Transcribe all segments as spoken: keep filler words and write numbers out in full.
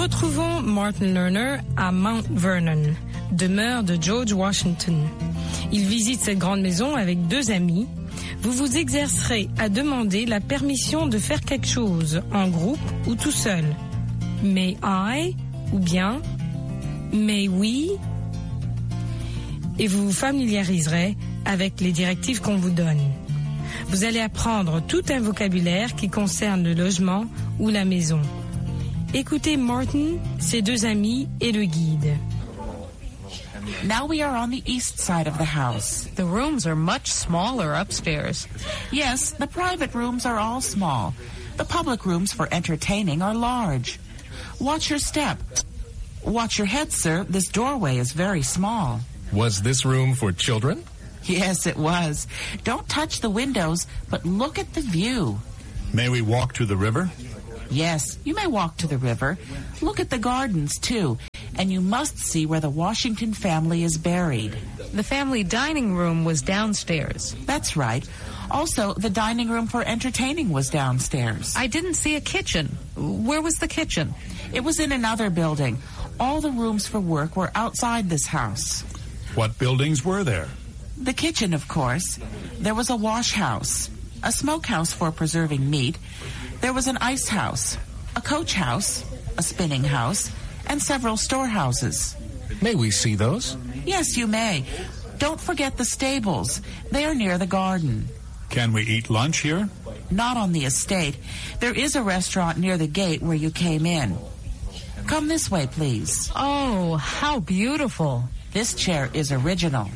retrouvons Martin Lerner à Mount Vernon, demeure de George Washington. Il visite cette grande maison avec deux amis. Vous vous exercerez à demander la permission de faire quelque chose, en groupe ou tout seul. May I ou bien May we? Et vous vous familiariserez avec les directives qu'on vous donne. Vous allez apprendre tout un vocabulaire qui concerne le logement ou la maison. Écoutez Martin, ses deux amis et le guide. Now we are on the east side of the house. The rooms are much smaller upstairs. Yes, the private rooms are all small. The public rooms for entertaining are large. Watch your step. Watch your head, sir. This doorway is very small. Was this room for children? Yes, it was. Don't touch the windows, but look at the view. May we walk to the river? Yes, you may walk to the river. Look at the gardens, too. And you must see where the Washington family is buried. The family dining room was downstairs. That's right. Also, the dining room for entertaining was downstairs. I didn't see a kitchen. Where was the kitchen? It was in another building. All the rooms for work were outside this house. What buildings were there? The kitchen, of course. There was a wash house, a smokehouse for preserving meat. There was an ice house, a coach house, a spinning house, and several storehouses. May we see those? Yes, you may. Don't forget the stables. They are near the garden. Can we eat lunch here? Not on the estate. There is a restaurant near the gate where you came in. Come this way, please. Oh, how beautiful. This chair is original.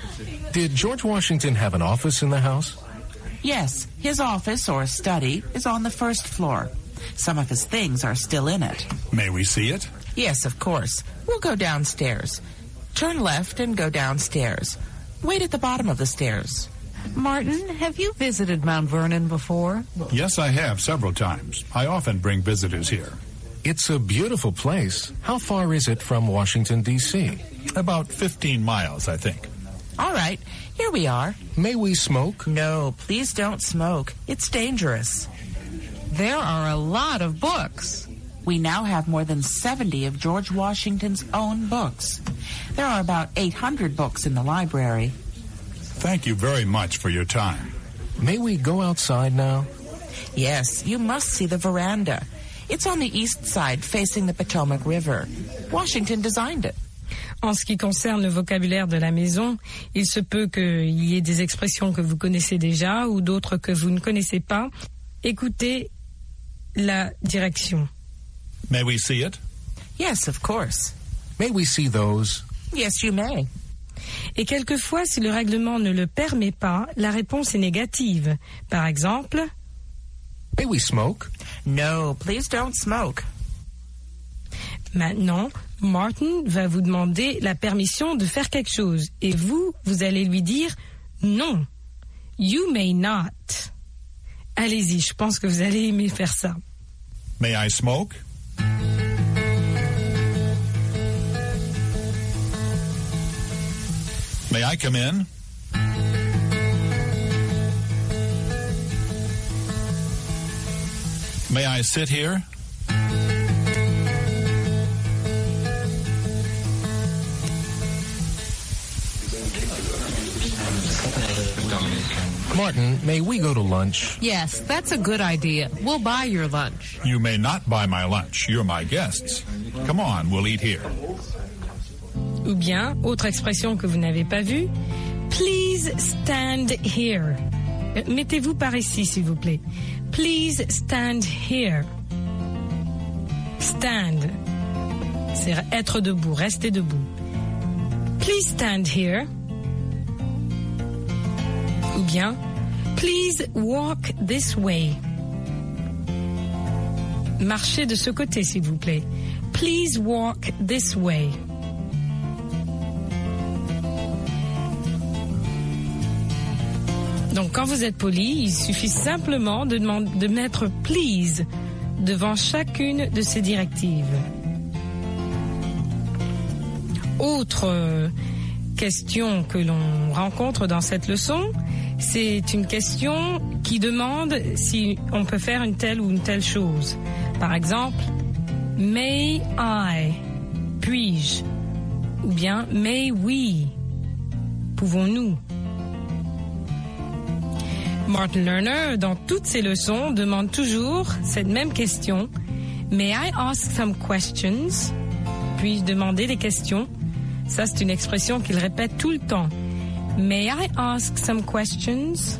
Did George Washington have an office in the house? Yes, his office or study is on the first floor. Some of his things are still in it. May we see it? Yes, of course. We'll go downstairs. Turn left and go downstairs. Wait at the bottom of the stairs. Martin, have you visited Mount Vernon before? Yes, I have several times. I often bring visitors here. It's a beautiful place. How far is it from Washington, D C? About fifteen miles, I think. All right, here we are. May we smoke? No, please don't smoke. It's dangerous. There are a lot of books. We now have more than seventy of George Washington's own books. There are about eight hundred books in the library. Thank you very much for your time. May we go outside now? Yes, you must see the veranda. It's on the east side, facing the Potomac River. Washington designed it. En ce qui concerne le vocabulaire de la maison, il se peut qu'il y ait des expressions que vous connaissez déjà ou d'autres que vous ne connaissez pas. Écoutez la direction. May we see it? Yes, of course. May we see those? Yes, you may. Et quelquefois, si le règlement ne le permet pas, la réponse est négative. Par exemple, May we smoke? No, please don't smoke. Maintenant, Martin va vous demander la permission de faire quelque chose. Et vous, vous allez lui dire non. You may not. Allez-y, je pense que vous allez aimer faire ça. May I smoke? May I come in? May I sit here? Martin, may we go to lunch? Yes, that's a good idea. We'll buy your lunch. You may not buy my lunch. You're my guests. Come on, we'll eat here. Ou bien, autre expression que vous n'avez pas vue, please stand here. Mettez-vous par ici, s'il vous plaît. Please stand here. Stand, c'est être debout, rester debout. Please stand here. Ou bien, please walk this way. Marchez de ce côté, s'il vous plaît. Please walk this way. Donc, quand vous êtes poli, il suffit simplement de, demander, de mettre « please » devant chacune de ces directives. Autre question que l'on rencontre dans cette leçon, c'est une question qui demande si on peut faire une telle ou une telle chose. Par exemple, « May I? Puis-je? Ou bien may we? Pouvons-nous? Martin Lerner, dans toutes ses leçons, demande toujours cette même question. May I ask some questions? Puis-je demander des questions? Ça, c'est une expression qu'il répète tout le temps. May I ask some questions?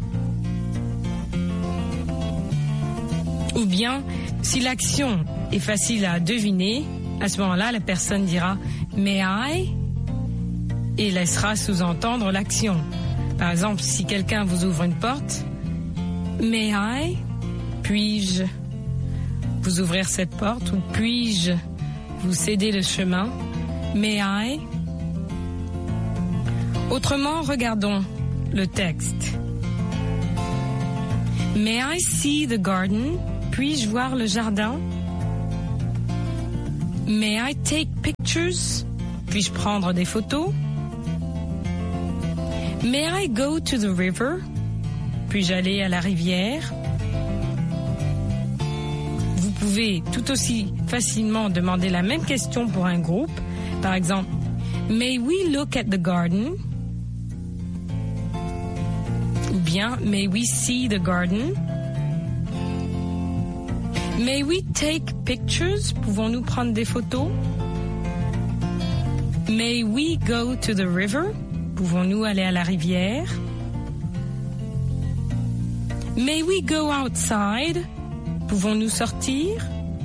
Ou bien, si l'action est facile à deviner, à ce moment-là, la personne dira « May I ?» et laissera sous-entendre l'action. Par exemple, si quelqu'un vous ouvre une porte, « May I ?» Puis-je vous ouvrir cette porte ou puis-je vous céder le chemin? « May I ?» Autrement, regardons le texte. « May I see the garden ?» Puis-je voir le jardin? May I take pictures? Puis-je prendre des photos? May I go to the river? Puis-je aller à la rivière? Vous pouvez tout aussi facilement demander la même question pour un groupe. Par exemple, May we look at the garden? Ou bien, May we see the garden? May we take pictures? Pouvons-nous prendre des photos? May we go to the river? Pouvons-nous aller à la rivière? May we go outside? Pouvons-nous sortir?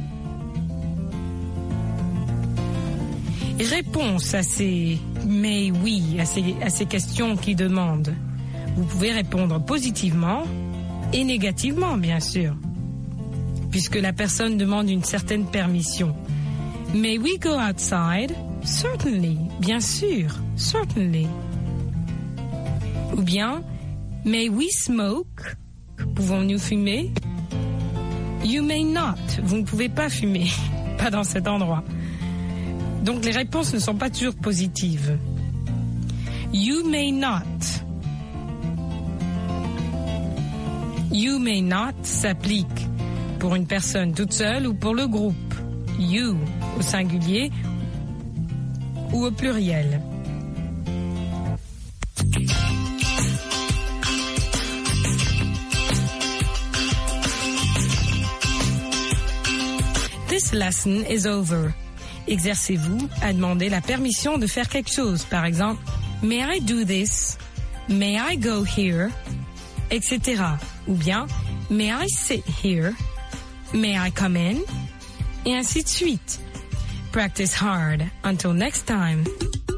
Réponse à ces may we, à ces, à ces questions qui demandent. Vous pouvez répondre positivement et négativement, bien sûr, puisque la personne demande une certaine permission. May we go outside? Certainly. Bien sûr. Certainly. Ou bien, may we smoke? Pouvons-nous fumer? You may not. Vous ne pouvez pas fumer. Pas dans cet endroit. Donc les réponses ne sont pas toujours positives. You may not. You may not s'applique pour une personne toute seule ou pour le groupe. You au singulier ou au pluriel. This lesson is over. Exercez-vous à demander la permission de faire quelque chose. Par exemple, May I do this? May I go here? et cetera. Ou bien, May I sit here? May I come in? Et ainsi de suite. Practice hard. Until next time.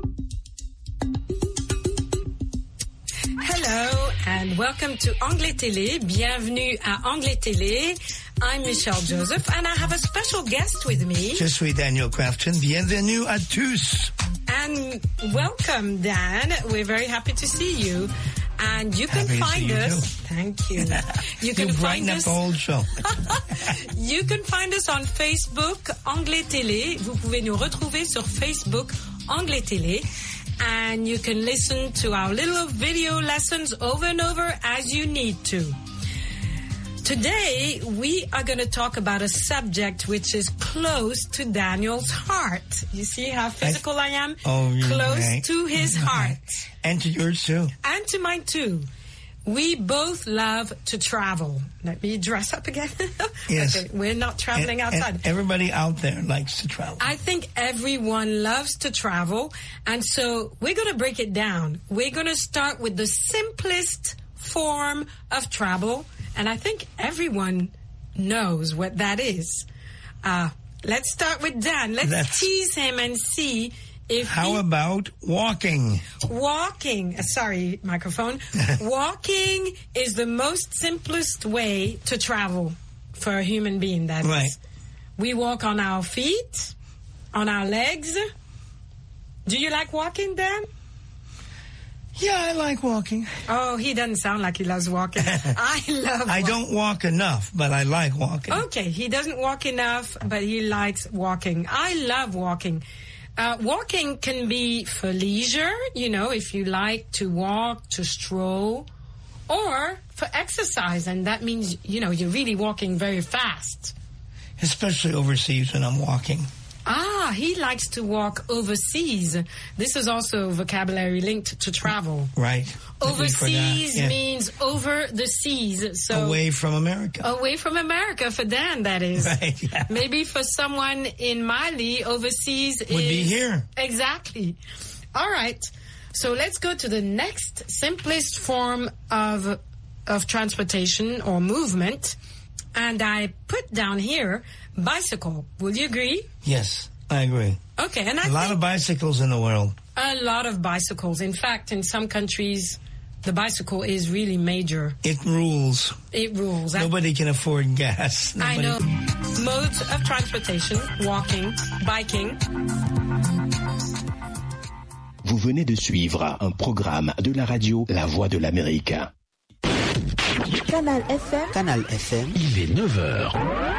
Hello and welcome to Anglais Télé. Bienvenue à Anglais Télé. I'm Michelle Joseph and I have a special guest with me. Je suis Daniel Crafton. Bienvenue à tous. And welcome, Dan. We're very happy to see you. And you can happy find to see you us. Too. Thank you. You can you find brighten us. up the whole show. You can find us on Facebook, Anglais Télé. Vous pouvez nous retrouver sur Facebook, Anglais Télé. And you can listen to our little video lessons over and over as you need to. Today, we are going to talk about a subject which is close to Daniel's heart. You see how physical I, I am? Oh, close right. to his heart. And to yours too. And to mine too. We both love to travel. Let me dress up again. Yes. Okay, we're not traveling and, outside. And everybody out there likes to travel. I think everyone loves to travel. And so we're going to break it down. We're going to start with the simplest form of travel. And I think everyone knows what that is. Uh, let's start with Dan. Let's That's, tease him and see if How he, about walking? Walking. Uh, sorry, microphone. Walking is the most simplest way to travel for a human being, that right. is. We walk on our feet, on our legs. Do you like walking, Dan? Yeah, I like walking. Oh, he doesn't sound like he loves walking. I love I walking. don't walk enough, but I like walking. Okay, he doesn't walk enough, but he likes walking. I love walking. Uh, walking can be for leisure, you know, if you like to walk, to stroll, or for exercise, and that means, you know, you're really walking very fast. especially overseas when I'm walking. Ah, he likes to walk overseas. This is also vocabulary linked to travel. Right. Overseas yeah. means over the seas. So away from America. Away from America for Dan, that is. Right, yeah. Maybe for someone in Mali, overseas would is... be here. Exactly. All right. So let's go to the next simplest form of of transportation or movement. And I put down here bicycle. Will you agree? Yes, I agree. Okay, and I a lot think of bicycles in the world. A lot of bicycles. In fact, in some countries, the bicycle is really major. It rules. It rules. Nobody can afford gas. Nobody... I know. Modes of transportation, walking, biking. Vous venez de suivre un programme de la radio La Voix de l'Amérique. Canal F M. Canal F M. Il est neuf heures.